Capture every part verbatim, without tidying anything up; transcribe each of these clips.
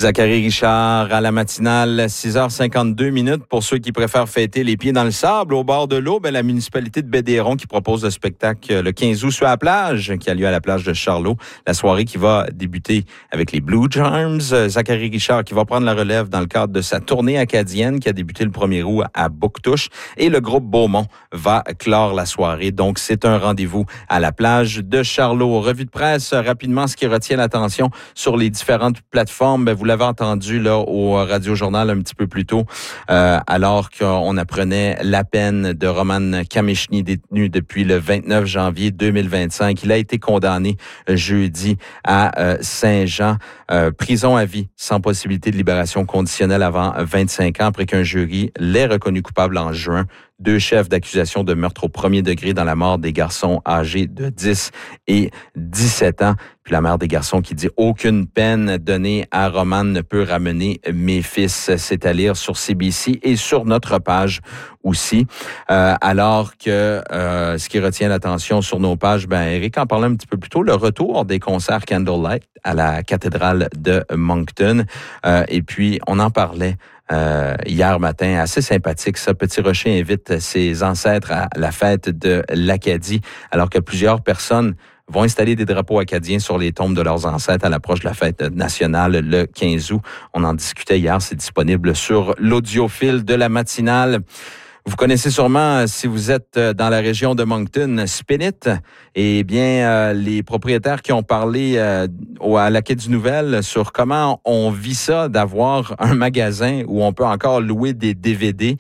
Zachary Richard à la matinale, six heures cinquante-deux minutes. Pour ceux qui préfèrent fêter les pieds dans le sable au bord de l'eau, ben, la municipalité de Baie-des-Ronds qui propose le spectacle le quinze août sur la plage, qui a lieu à la plage de Charlot. La soirée qui va débuter avec les Blue Charms. Zachary Richard qui va prendre la relève dans le cadre de sa tournée acadienne qui a débuté le premier août à Bouctouche. Et le groupe Beaumont va clore la soirée. Donc, c'est un rendez-vous à la plage de Charlot. Revue de presse, rapidement, ce qui retient l'attention sur les différentes plateformes. Ben, vous l'avez entendu là au Radio-Journal un petit peu plus tôt, euh, alors qu'on apprenait la peine de Roman Kamechny, détenu depuis le vingt-neuf janvier deux mille vingt-cinq. Il a été condamné jeudi à euh, Saint-Jean, euh, prison à vie sans possibilité de libération conditionnelle avant vingt-cinq ans, après qu'un jury l'ait reconnu coupable en juin. Deux chefs d'accusation de meurtre au premier degré dans la mort des garçons âgés de dix et dix-sept ans. Puis la mère des garçons qui dit « Aucune peine donnée à Roman ne peut ramener mes fils ». C'est à lire sur C B C et sur notre page aussi. Euh, alors que euh, ce qui retient l'attention sur nos pages, ben Eric en parlait un petit peu plus tôt, le retour des concerts Candlelight à la cathédrale de Moncton. Euh, et puis, on en parlait Euh, hier matin, assez sympathique. Ça, Petit Rocher invite ses ancêtres à la fête de l'Acadie, alors que plusieurs personnes vont installer des drapeaux acadiens sur les tombes de leurs ancêtres à l'approche de la fête nationale le quinze août. On en discutait hier, c'est disponible sur l'audiophile de la matinale. Vous connaissez sûrement, si vous êtes dans la région de Moncton, Spinit. Eh bien, euh, les propriétaires qui ont parlé euh, à la Quai du Nouvelle sur comment on vit ça d'avoir un magasin où on peut encore louer des D V D,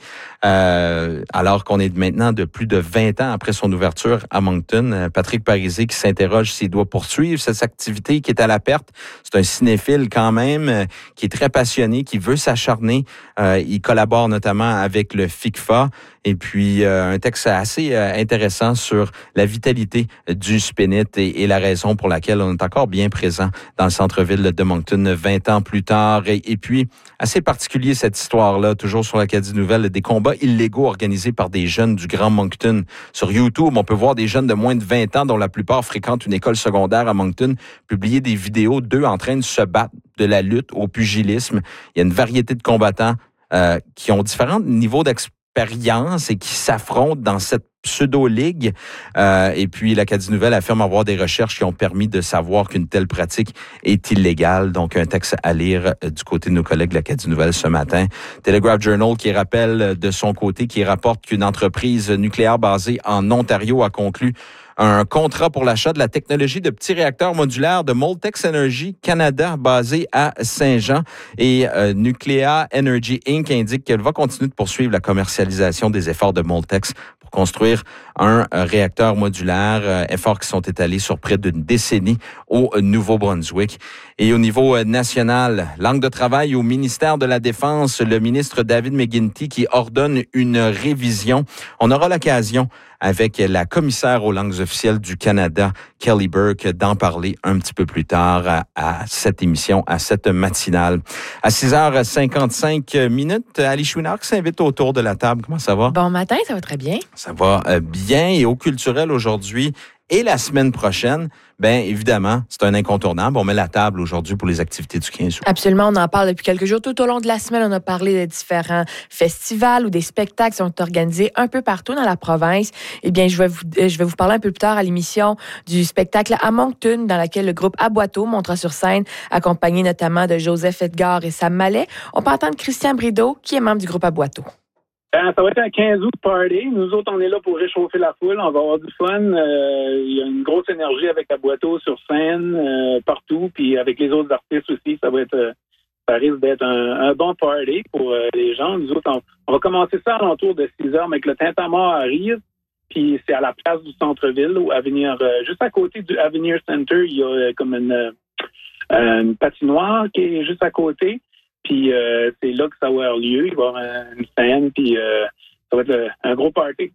euh, alors qu'on est maintenant de plus de vingt ans après son ouverture à Moncton. Patrick Parisé qui s'interroge s'il doit poursuivre cette activité qui est à la perte. C'est un cinéphile quand même, euh, qui est très passionné, qui veut s'acharner. Euh, il collabore notamment avec le F I C F A. Et puis, euh, un texte assez euh, intéressant sur la vitalité du Spinit et, et la raison pour laquelle on est encore bien présent dans le centre-ville de Moncton vingt ans plus tard. Et, et puis, assez particulier cette histoire-là, toujours sur l'Acadie Nouvelle, des combats illégaux organisés par des jeunes du Grand Moncton. Sur YouTube, on peut voir des jeunes de moins de vingt ans, dont la plupart fréquentent une école secondaire à Moncton, publier des vidéos d'eux en train de se battre, de la lutte au pugilisme. Il y a une variété de combattants euh, qui ont différents niveaux d'expérience et qui s'affrontent dans cette pseudo-ligue. Euh, et puis, l'Acadie Nouvelle affirme avoir des recherches qui ont permis de savoir qu'une telle pratique est illégale. Donc, un texte à lire du côté de nos collègues de l'Acadie Nouvelle ce matin. Telegraph Journal qui rappelle de son côté, qui rapporte qu'une entreprise nucléaire basée en Ontario a conclu un contrat pour l'achat de la technologie de petits réacteurs modulaires de Moltex Energy Canada basé à Saint-Jean. Et euh, Nuclea Energy Incorporated indique qu'elle va continuer de poursuivre la commercialisation des efforts de Moltex pour construire un euh, réacteur modulaire, euh, efforts qui sont étalés sur près d'une décennie au Nouveau-Brunswick. Et au niveau euh, national, langue de travail au ministère de la Défense, le ministre David McGuinty qui ordonne une révision. On aura l'occasion avec la commissaire aux langues officielles du Canada, Kelly Burke, d'en parler un petit peu plus tard à, à cette émission, à cette matinale. À six heures cinquante-cinq minutes, Ali Chouinard qui s'invite autour de la table. Comment ça va? Bon matin, ça va très bien. Ça va bien. Et au culturel aujourd'hui et la semaine prochaine, bien évidemment, c'est un incontournable. On met la table aujourd'hui pour les activités du quinze août. Absolument, on en parle depuis quelques jours. Tout au long de la semaine, on a parlé de différents festivals ou des spectacles qui sont organisés un peu partout dans la province. Eh bien, je vais vous, je vais vous parler un peu plus tard à l'émission du spectacle à Moncton, dans laquelle le groupe Aboiteau montera sur scène, accompagné notamment de Joseph Edgar et Sam Mallet. On peut entendre Christian Brideau, qui est membre du groupe Aboiteau. Ça va être un quinze août party. Nous autres, on est là pour réchauffer la foule. On va avoir du fun. Euh, il y a une grosse énergie avec Aboiteau sur scène, euh, partout. Puis avec les autres artistes aussi, ça va être, euh, ça risque d'être un, un bon party pour euh, les gens. Nous autres, on, on va commencer ça à l'entour de six heures, mais que le Tintamarre arrive. Puis c'est à la place du centre-ville, au Avenir, euh, juste à côté du Avenir Center, il y a euh, comme une, euh, une patinoire qui est juste à côté. Puis euh, c'est là que ça va avoir lieu. Il va y avoir une scène, puis euh, ça va être un gros party.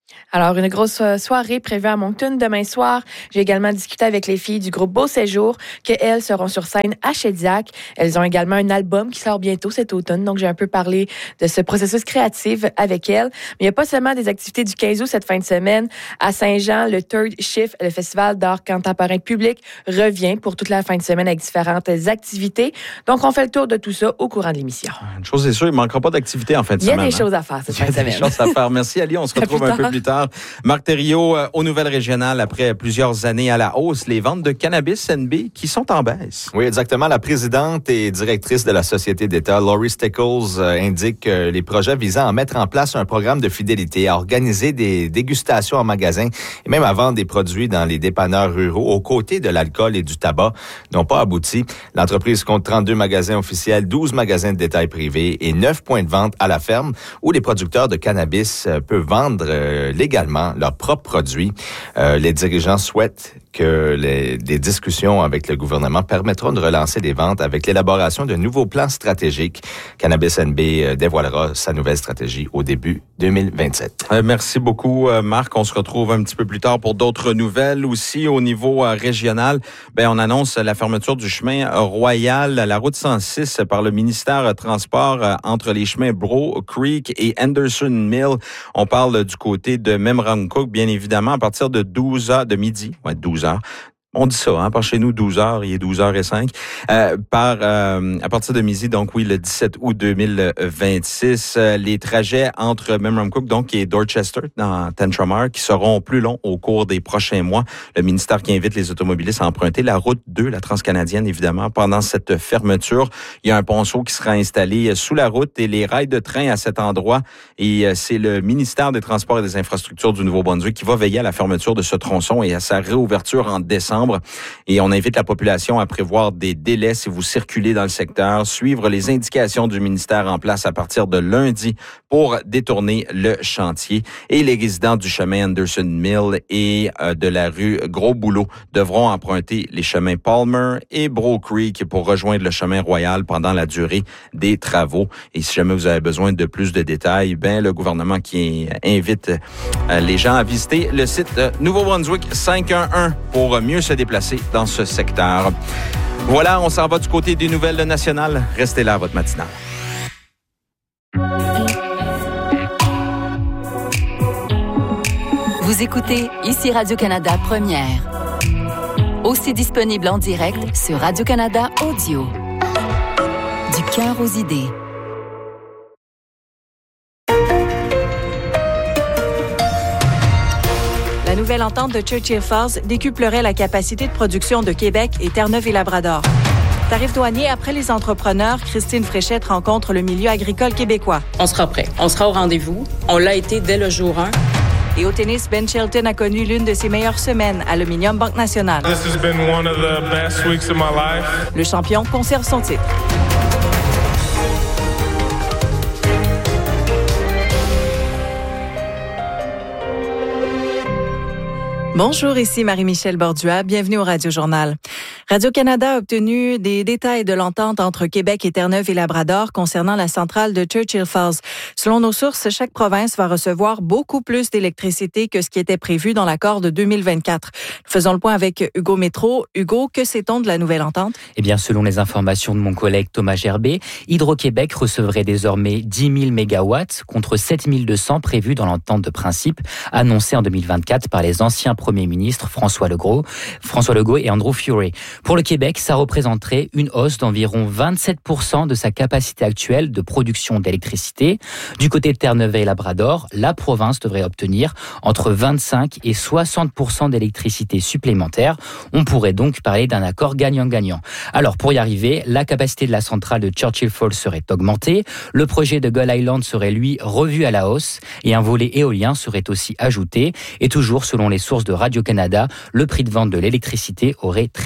Alors, une grosse soirée prévue à Moncton demain soir. J'ai également discuté avec les filles du groupe Beau Séjour, qu'elles seront sur scène à Shediac. Elles ont également un album qui sort bientôt cet automne, donc j'ai un peu parlé de ce processus créatif avec elles. Mais il n'y a pas seulement des activités du quinze août cette fin de semaine. À Saint-Jean, le Third Shift, le festival d'art contemporain public, revient pour toute la fin de semaine avec différentes activités. Donc, on fait le tour de tout ça au courant de l'émission. Une chose est sûre, il ne manquera pas d'activités en fin de semaine. Il y a des hein? choses à faire cette fin de semaine. Il y a des choses à faire. Merci, Ali. On se retrouve un peu plus tard. Marc Thériault, euh, aux nouvelles régionales, après plusieurs années à la hausse, les ventes de cannabis N B qui sont en baisse. Oui, exactement. La présidente et directrice de la Société d'État, Laurie Stickles, euh, indique que les projets visant à mettre en place un programme de fidélité, à organiser des dégustations en magasin et même à vendre des produits dans les dépanneurs ruraux aux côtés de l'alcool et du tabac n'ont pas abouti. L'entreprise compte trente-deux magasins officiels, douze magasins de détail privés et neuf points de vente à la ferme où les producteurs de cannabis euh, peuvent vendre euh, légalement leurs propres produits. Euh, les dirigeants souhaitent que les, des discussions avec le gouvernement permettront de relancer les ventes avec l'élaboration d'un nouveau plan stratégique. Cannabis N B euh, dévoilera sa nouvelle stratégie au début deux mille vingt-sept. Euh, merci beaucoup, euh, Marc. On se retrouve un petit peu plus tard pour d'autres nouvelles aussi au niveau euh, régional. Ben, on annonce la fermeture du chemin Royal, la route cent six par le ministère Transport euh, entre les chemins Bro Creek et Anderson Mill. On parle du côté de Memramcook, bien évidemment, à partir de douze heures de midi, ouais, douze heures. On dit ça, hein, par chez nous, douze heures, il est douze heures cinq. Euh, par, euh, à partir de midi, donc oui, le dix-sept août deux mille vingt-six, euh, les trajets entre Memramcook, donc, et Dorchester, dans Tantramar, qui seront plus longs au cours des prochains mois. Le ministère qui invite les automobilistes à emprunter la route deux, la transcanadienne, évidemment, pendant cette fermeture. Il y a un ponceau qui sera installé sous la route et les rails de train à cet endroit. Et euh, c'est le ministère des Transports et des Infrastructures du Nouveau-Brunswick qui va veiller à la fermeture de ce tronçon et à sa réouverture en décembre. Et on invite la population à prévoir des délais si vous circulez dans le secteur, suivre les indications du ministère en place à partir de lundi pour détourner le chantier. Et les résidents du chemin Anderson Mill et euh, de la rue Gros-Boulot devront emprunter les chemins Palmer et Bro Creek pour rejoindre le chemin Royal pendant la durée des travaux. Et si jamais vous avez besoin de plus de détails, ben le gouvernement qui invite euh, les gens à visiter le site euh, Nouveau-Brunswick cinq un un pour mieux se déplacer dans ce secteur. Voilà, on s'en va du côté des nouvelles nationales. Restez là à votre matinale. Vous écoutez ici Radio-Canada Première. Aussi disponible en direct sur Radio-Canada Audio. Du cœur aux idées. La nouvelle entente de Churchill Falls décuplerait la capacité de production de Québec et Terre-Neuve et Labrador. Tarifs douaniers après les entrepreneurs, Christine Fréchette rencontre le milieu agricole québécois. On sera prêt. On sera au rendez-vous. On l'a été dès le jour un. Et au tennis, Ben Shelton a connu l'une de ses meilleures semaines à Aluminium Banque Nationale. This has been one of the best weeks of my life. Le champion conserve son titre. Bonjour, ici Marie-Michel Bordua. Bienvenue au Radio-Journal. Radio-Canada a obtenu des détails de l'entente entre Québec et Terre-Neuve et Labrador concernant la centrale de Churchill Falls. Selon nos sources, chaque province va recevoir beaucoup plus d'électricité que ce qui était prévu dans l'accord de deux mille vingt-quatre. Faisons le point avec Hugo Métro. Hugo, que sait-on de la nouvelle entente? Eh bien, selon les informations de mon collègue Thomas Gerbet, Hydro-Québec recevrait désormais dix mille mégawatts contre sept mille deux cents prévus dans l'entente de principe annoncée en deux mille vingt-quatre par les anciens Premier ministre François Legault, François Legault et Andrew Furey. Pour le Québec, ça représenterait une hausse d'environ vingt-sept pour cent de sa capacité actuelle de production d'électricité. Du côté de Terre-Neuve et Labrador, la province devrait obtenir entre vingt-cinq et soixante pour cent d'électricité supplémentaire. On pourrait donc parler d'un accord gagnant-gagnant. Alors, pour y arriver, la capacité de la centrale de Churchill Falls serait augmentée, le projet de Gull Island serait lui revu à la hausse et un volet éolien serait aussi ajouté. Et toujours selon les sources de Radio-Canada, le prix de vente de l'électricité aurait très peu changé.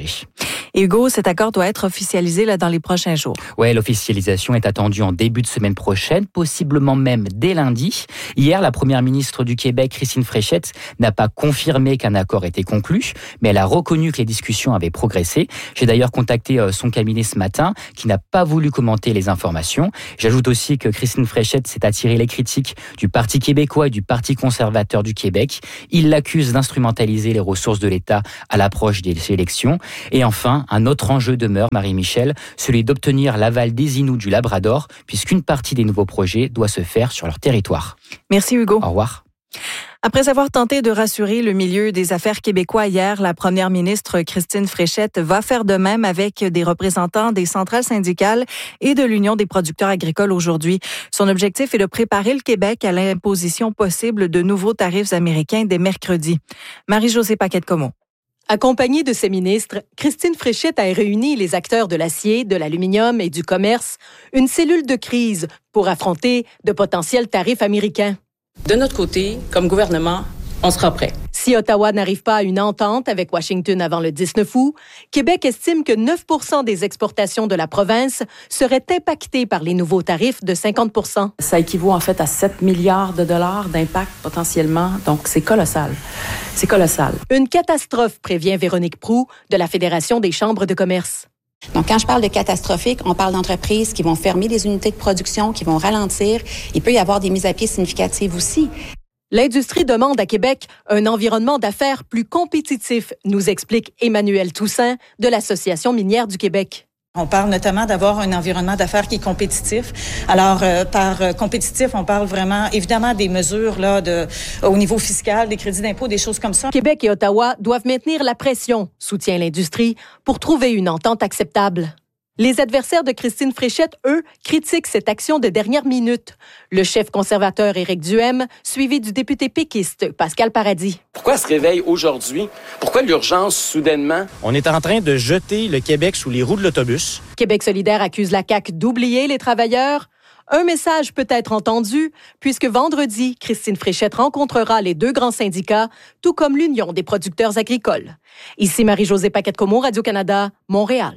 engagé. Et Hugo, cet accord doit être officialisé là, dans les prochains jours. Oui, l'officialisation est attendue en début de semaine prochaine, possiblement même dès lundi. Hier, la première ministre du Québec, Christine Fréchette, n'a pas confirmé qu'un accord était conclu, mais elle a reconnu que les discussions avaient progressé. J'ai d'ailleurs contacté son cabinet ce matin, qui n'a pas voulu commenter les informations. J'ajoute aussi que Christine Fréchette s'est attiré les critiques du Parti québécois et du Parti conservateur du Québec. Il l'accuse d'instrumentaliser les ressources de l'État à l'approche des élections. Et enfin, un autre enjeu demeure, Marie-Michel, celui d'obtenir l'aval des Inuits du Labrador, puisqu'une partie des nouveaux projets doit se faire sur leur territoire. Merci Hugo. Au revoir. Après avoir tenté de rassurer le milieu des affaires québécois hier, la première ministre Christine Fréchette va faire de même avec des représentants des centrales syndicales et de l'Union des producteurs agricoles aujourd'hui. Son objectif est de préparer le Québec à l'imposition possible de nouveaux tarifs américains dès mercredi. Marie-Josée Paquette-Comeau. Accompagnée de ses ministres, Christine Fréchette a réuni les acteurs de l'acier, de l'aluminium et du commerce, une cellule de crise pour affronter de potentiels tarifs américains. De notre côté, comme gouvernement, on sera prêt. Si Ottawa n'arrive pas à une entente avec Washington avant le dix-neuf août, Québec estime que neuf pour cent des exportations de la province seraient impactées par les nouveaux tarifs de cinquante pour cent. Ça équivaut en fait à sept milliards de dollars d'impact potentiellement, donc c'est colossal. C'est colossal. Une catastrophe, prévient Véronique Proulx de la Fédération des chambres de commerce. Donc, quand je parle de catastrophique, on parle d'entreprises qui vont fermer des unités de production, qui vont ralentir. Il peut y avoir des mises à pied significatives aussi. L'industrie demande à Québec un environnement d'affaires plus compétitif, nous explique Emmanuel Toussaint de l'Association minière du Québec. On parle notamment d'avoir un environnement d'affaires qui est compétitif. Alors, euh, par euh, compétitif, on parle vraiment, évidemment, des mesures là de, au niveau fiscal, des crédits d'impôt, des choses comme ça. Québec et Ottawa doivent maintenir la pression, soutient l'industrie, pour trouver une entente acceptable. Les adversaires de Christine Fréchette, eux, critiquent cette action de dernière minute. Le chef conservateur Éric Duhem, suivi du député péquiste Pascal Paradis. Pourquoi se réveille aujourd'hui? Pourquoi l'urgence soudainement? On est en train de jeter le Québec sous les roues de l'autobus. Québec solidaire accuse la C A Q d'oublier les travailleurs. Un message peut être entendu, puisque vendredi, Christine Fréchette rencontrera les deux grands syndicats, tout comme l'Union des producteurs agricoles. Ici Marie-Josée Paquette-Comeau, Radio-Canada, Montréal.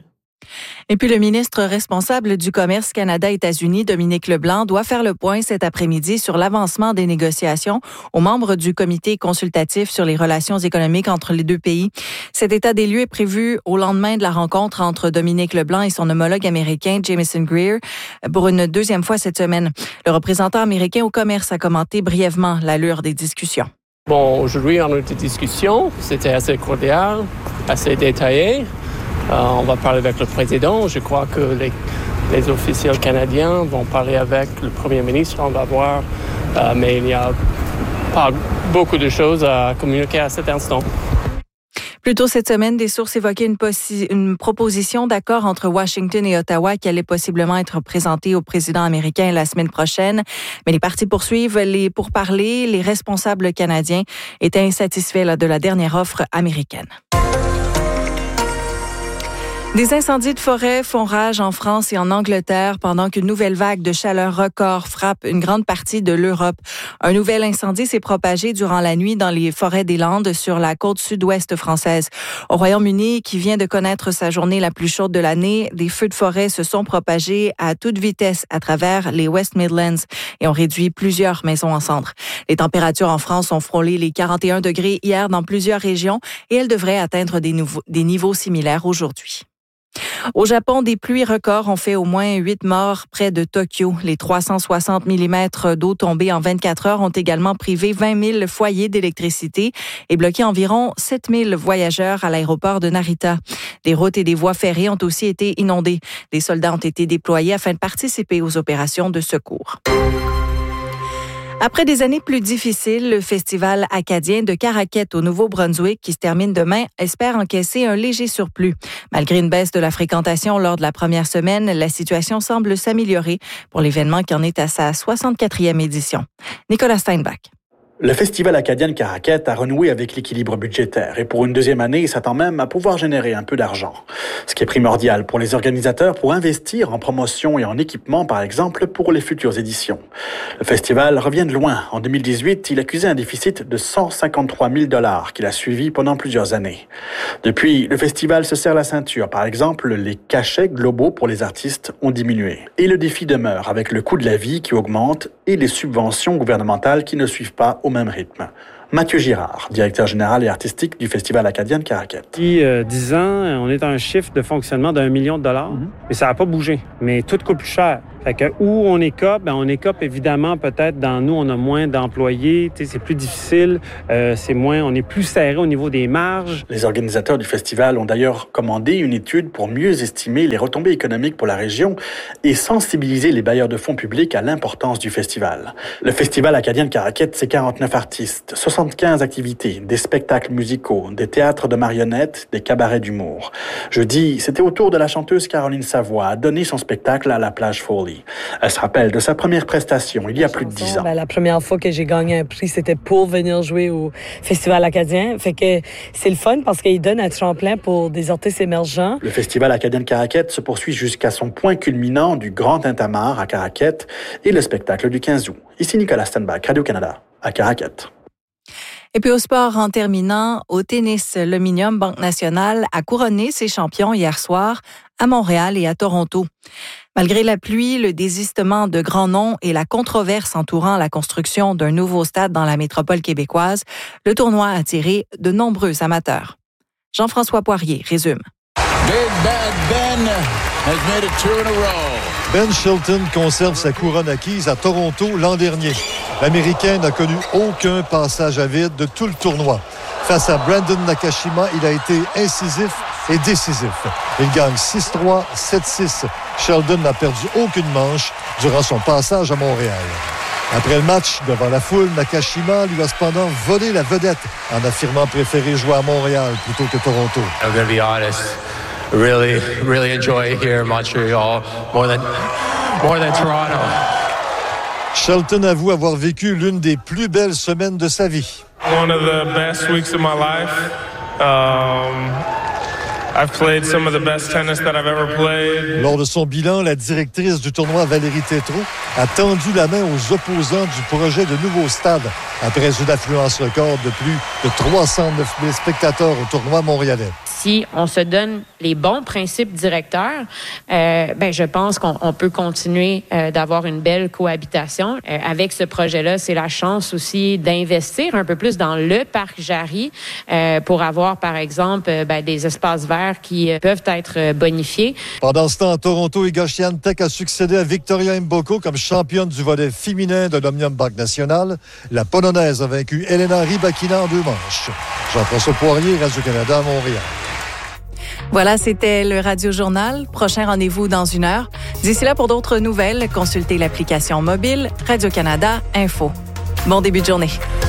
Et puis le ministre responsable du commerce Canada-États-Unis, Dominique Leblanc, doit faire le point cet après-midi sur l'avancement des négociations aux membres du comité consultatif sur les relations économiques entre les deux pays. Cet état des lieux est prévu au lendemain de la rencontre entre Dominique Leblanc et son homologue américain, Jameson Greer, pour une deuxième fois cette semaine. Le représentant américain au commerce a commenté brièvement l'allure des discussions. Bon, aujourd'hui, on a eu des discussions. C'était assez cordial, assez détaillé. Euh, on va parler avec le président. Je crois que les, les officiels canadiens vont parler avec le premier ministre. On va voir. Euh, mais il n'y a pas beaucoup de choses à communiquer à cet instant. Plus tôt cette semaine, des sources évoquaient une, possi- une proposition d'accord entre Washington et Ottawa qui allait possiblement être présentée au président américain la semaine prochaine. Mais les partis poursuivent les pourparlers. Les responsables canadiens étaient insatisfaits là, de la dernière offre américaine. Des incendies de forêt font rage en France et en Angleterre pendant qu'une nouvelle vague de chaleur record frappe une grande partie de l'Europe. Un nouvel incendie s'est propagé durant la nuit dans les forêts des Landes sur la côte sud-ouest française. Au Royaume-Uni, qui vient de connaître sa journée la plus chaude de l'année, des feux de forêt se sont propagés à toute vitesse à travers les West Midlands et ont réduit plusieurs maisons en cendres. Les températures en France ont frôlé les quarante et un degrés hier dans plusieurs régions et elles devraient atteindre des, nouveaux, des niveaux similaires aujourd'hui. Au Japon, des pluies records ont fait au moins huit morts près de Tokyo. Les trois cent soixante millimètres d'eau tombés en vingt-quatre heures ont également privé vingt mille foyers d'électricité et bloqué environ sept mille voyageurs à l'aéroport de Narita. Des routes et des voies ferrées ont aussi été inondées. Des soldats ont été déployés afin de participer aux opérations de secours. Après des années plus difficiles, le festival acadien de Caraquet au Nouveau-Brunswick, qui se termine demain, espère encaisser un léger surplus. Malgré une baisse de la fréquentation lors de la première semaine, la situation semble s'améliorer pour l'événement qui en est à sa soixante-quatrième édition. Nicolas Steinbach. Le Festival acadien de Caraquet a renoué avec l'équilibre budgétaire et pour une deuxième année, il s'attend même à pouvoir générer un peu d'argent. Ce qui est primordial pour les organisateurs pour investir en promotion et en équipement, par exemple, pour les futures éditions. Le festival revient de loin. En deux mille dix-huit, il accusait un déficit de cent cinquante-trois mille dollars qu'il a suivi pendant plusieurs années. Depuis, le festival se serre la ceinture. Par exemple, les cachets globaux pour les artistes ont diminué. Et le défi demeure avec le coût de la vie qui augmente et les subventions gouvernementales qui ne suivent pas au même rythme. Mathieu Girard, directeur général et artistique du Festival acadien de Caraquet. Depuis euh, dix ans, on est à un chiffre de fonctionnement d'un million de dollars, mm-hmm. mais ça n'a pas bougé. Mais tout coûte plus cher. Fait que où on écope, ben on écope évidemment peut-être dans nous, on a moins d'employés, c'est plus difficile, euh, c'est moins, on est plus serré au niveau des marges. Les organisateurs du festival ont d'ailleurs commandé une étude pour mieux estimer les retombées économiques pour la région et sensibiliser les bailleurs de fonds publics à l'importance du festival. Le Festival acadien de Caraquet, c'est quarante-neuf artistes, soixante-quinze activités, des spectacles musicaux, des théâtres de marionnettes, des cabarets d'humour. Jeudi, c'était au tour de la chanteuse Caroline Savoie à donner son spectacle à la Plage Folly. Elle se rappelle de sa première prestation il y a plus de dix ans. Ben, la première fois que j'ai gagné un prix, c'était pour venir jouer au Festival acadien. Fait que c'est le fun parce qu'il donne un tremplin pour des artistes émergents. Le Festival acadien de Caraquet se poursuit jusqu'à son point culminant du Grand Tintamarre à Caraquet et le spectacle du quinze août. Ici Nicolas Stenbach, Radio-Canada, à Caraquet. Et puis au sport, en terminant, au tennis, l'Ominium Banque Nationale a couronné ses champions hier soir à Montréal et à Toronto. Malgré la pluie, le désistement de grands noms et la controverse entourant la construction d'un nouveau stade dans la métropole québécoise, le tournoi a attiré de nombreux amateurs. Jean-François Poirier résume. Big Bad Ben has made it two in a row. Ben Shelton conserve sa couronne acquise à Toronto l'an dernier. L'Américain n'a connu aucun passage à vide de tout le tournoi. Face à Brandon Nakashima, il a été incisif et décisif. Il gagne six trois, sept six. Sheldon n'a perdu aucune manche durant son passage à Montréal. Après le match, devant la foule, Nakashima lui a cependant volé la vedette en affirmant préférer jouer à Montréal plutôt que Toronto. I'm going to be honest. Really, really enjoy it here in Montreal more than, more than Toronto. Shelton avoue avoir vécu l'une des plus belles semaines de sa vie. One of the best weeks of my life. Um, I've played some of the best tennis that I've ever played. Lors de son bilan, la directrice du tournoi, Valérie Tétrault, a tendu la main aux opposants du projet de nouveau stade après une affluence record de plus de trois cent neuf mille spectateurs au tournoi montréalais. Si on se donne les bons principes directeurs, euh, ben je pense qu'on on peut continuer euh, d'avoir une belle cohabitation. Euh, avec ce projet-là, c'est la chance aussi d'investir un peu plus dans le parc Jarry euh, pour avoir, par exemple, euh, ben, des espaces verts qui euh, peuvent être euh, bonifiés. Pendant ce temps, à Toronto, Iga Swiatek a succédé à Victoria Mboko comme championne du volley féminin de l'Omnium Banque Nationale. La Polonaise a vaincu Elena Rybakina en deux manches. Jean-François Poirier, Radio-Canada à Montréal. Voilà, c'était le Radio Journal. Prochain rendez-vous dans une heure. D'ici là, pour d'autres nouvelles, consultez l'application mobile Radio-Canada Info. Bon début de journée.